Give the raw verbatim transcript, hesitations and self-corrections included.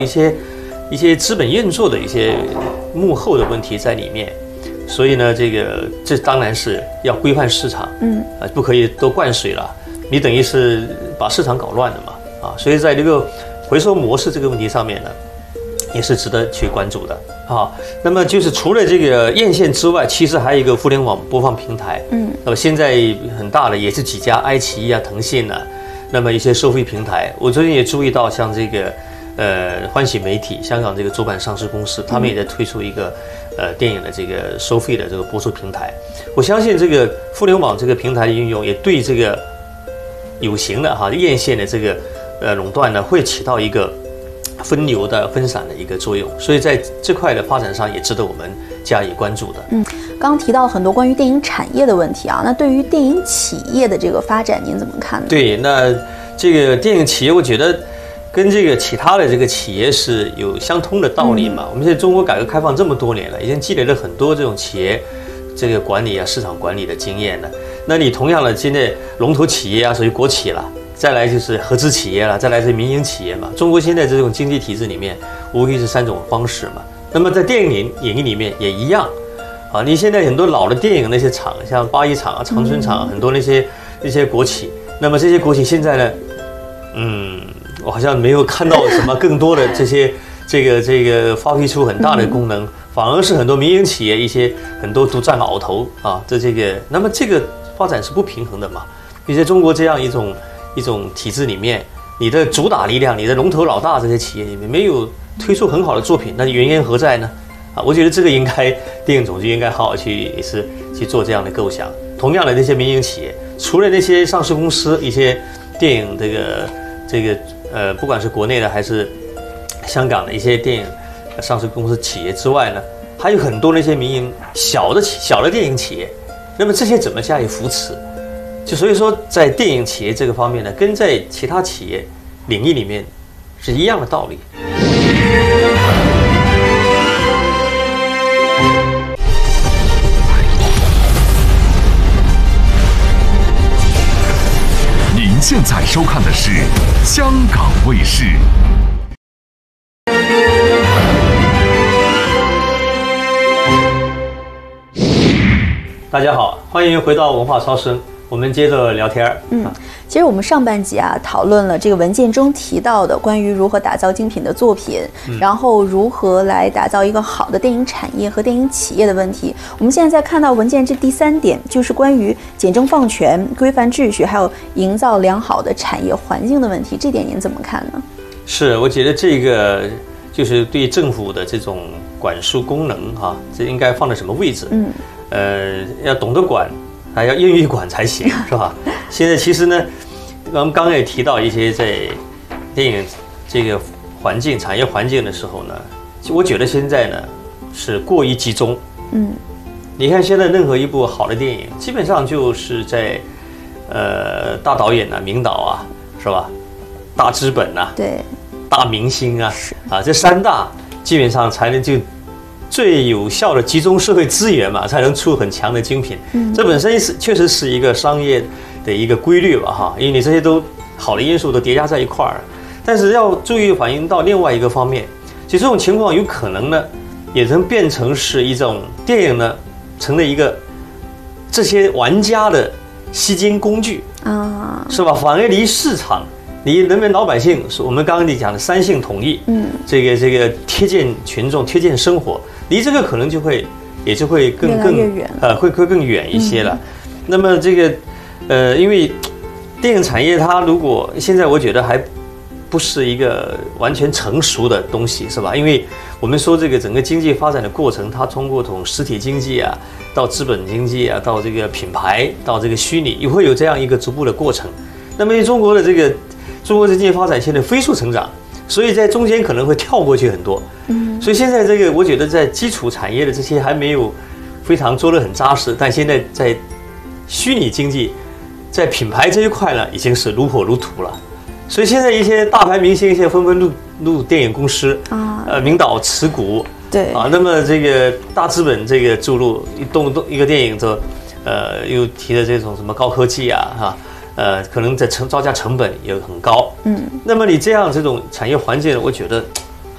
一些一些资本运作的一些幕后的问题在里面。所以呢，这个这当然是要规范市场，嗯，啊，不可以都灌水了，你等于是把市场搞乱了嘛，啊，所以在这个回收模式这个问题上面呢，也是值得去关注的啊。那么就是除了这个院线之外，其实还有一个互联网播放平台，嗯，那么现在很大的也是几家，爱奇艺啊、腾讯啊，那么一些收费平台，我最近也注意到，像这个呃欢喜媒体，香港这个主板上市公司，他们也在推出一个。呃，电影的这个收费的这个播出平台，我相信这个互联网这个平台的运用，也对这个有形的哈院线的这个呃垄断呢，会起到一个分流的分散的一个作用，所以在这块的发展上，也值得我们加以关注的。 嗯，刚刚提到很多关于电影产业的问题啊，那对于电影企业的这个发展，您怎么看呢？ 对，那这个电影企业，我觉得。跟这个其他的这个企业是有相通的道理嘛？我们现在中国改革开放这么多年了，已经积累了很多这种企业这个管理啊、市场管理的经验了。那你同样的，现在龙头企业啊，属于国企了，再来就是合资企业了，再来是民营企业嘛。中国现在这种经济体制里面，无非是三种方式嘛。那么在电影领域里面也一样啊。你现在很多老的电影那些厂，像八一厂啊、长春厂，很多那些那些国企，那么这些国企现在呢，嗯。我好像没有看到什么更多的这些这个这个发挥出很大的功能，反而是很多民营企业一些很多都占了鳌头啊，这这个那么这个发展是不平衡的嘛？你在中国这样一种一种体制里面，你的主打力量，你的龙头老大这些企业里面没有推出很好的作品，那原因何在呢？啊，我觉得这个应该电影总局应该好好去也是去做这样的构想。同样的那些民营企业，除了那些上市公司一些电影这个这个。呃，不管是国内的还是香港的一些电影上市公司企业之外呢，还有很多那些民营小的小的电影企业，那么这些怎么加以扶持？就所以说，在电影企业这个方面呢，跟在其他企业领域里面是一样的道理。 现在收看的是香港卫视。 大家好，欢迎回到文化超声，我们接着聊天。 嗯，其实我们上半集啊讨论了这个文件中提到的关于如何打造精品的作品，嗯、然后如何来打造一个好的电影产业和电影企业的问题。我们现在在看到文件这第三点，就是关于简政放权、规范秩序，还有营造良好的产业环境的问题。这点您怎么看呢？ 是，我觉得这个就是对政府的这种管束功能哈、啊，这应该放在什么位置？嗯，呃，要懂得管。还要愿意管才行，是吧？现在其实呢，我们刚刚也提到一些在电影这个环境、产业环境的时候呢，我觉得现在呢是过于集中。嗯，你看现在任何一部好的电影，基本上就是在呃大导演啊、名导啊，是吧？大资本啊， 对， 大明星啊，啊，这三大基本上才能就。最有效的集中社会资源嘛，才能出很强的精品。嗯，这本身是确实是一个商业的一个规律吧，哈，因为你这些都好的因素都叠加在一块儿。但是要注意反映到另外一个方面，其实这种情况有可能呢，也能变成是一种电影呢，成了一个这些玩家的吸金工具啊，是吧？反而离市场。离人民老百姓，我们刚刚你讲的三性统一，嗯，这个这个贴近群众、贴近生活，离这个可能就会也就会更更呃会会更远一些了。嗯、那么这个呃，因为电影产业它如果现在我觉得还不是一个完全成熟的东西，是吧？因为我们说这个整个经济发展的过程，它通过从实体经济啊到资本经济啊，到这个品牌，到这个虚拟，也会有这样一个逐步的过程。那么中国的这个。中国的经济发展现在飞速成长，所以在中间可能会跳过去很多。嗯，所以现在这个我觉得在基础产业的这些还没有非常做得很扎实，但现在在虚拟经济、在品牌这一块呢，已经是如火如荼了。所以现在一些大牌明星现在纷纷入入电影公司啊，呃，名导持股， 对啊，那么这个大资本这个注入一动动一个电影的，呃，又提的这种什么高科技啊，哈。呃，可能在成造价成本也很高，嗯，那么你这样这种产业环境，我觉得